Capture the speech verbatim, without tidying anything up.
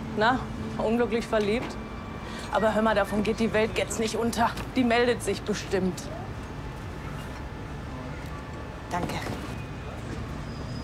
Na, unglücklich verliebt? Aber hör mal, davon geht die Welt jetzt nicht unter. Die meldet sich bestimmt.